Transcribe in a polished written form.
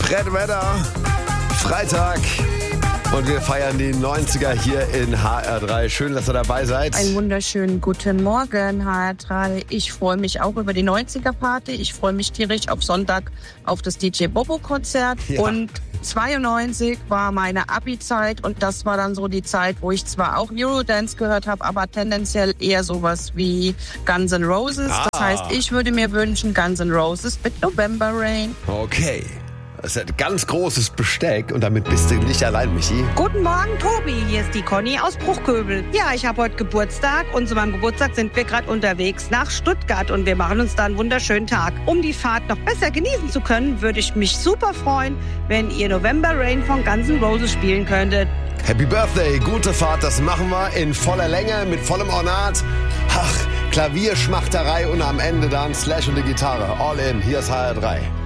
Red Weather, Freitag. Und wir feiern die 90er hier in HR3. Schön, dass ihr dabei seid. Einen wunderschönen guten Morgen, HR3. Ich freue mich auch über die 90er-Party. Ich freue mich tierisch auf Sonntag auf das DJ Bobo-Konzert. Ja. Und 92 war meine Abi-Zeit und das war dann so die Zeit, wo ich zwar auch Eurodance gehört habe, aber tendenziell eher sowas wie Guns N' Roses. Das heißt, ich würde mir wünschen Guns N' Roses mit November Rain. Okay. Das ist ein ganz großes Besteck und damit bist du nicht allein, Michi. Guten Morgen, Tobi. Hier ist die Conny aus Bruchköbel. Ja, ich habe heute Geburtstag und zu meinem Geburtstag sind wir gerade unterwegs nach Stuttgart und wir machen uns da einen wunderschönen Tag. Um die Fahrt noch besser genießen zu können, würde ich mich super freuen, wenn ihr November Rain von Guns N' Roses spielen könntet. Happy Birthday, gute Fahrt, das machen wir in voller Länge, mit vollem Ornat. Ach, Klavierschmachterei und am Ende dann Slash und die Gitarre. All in, hier ist HR3.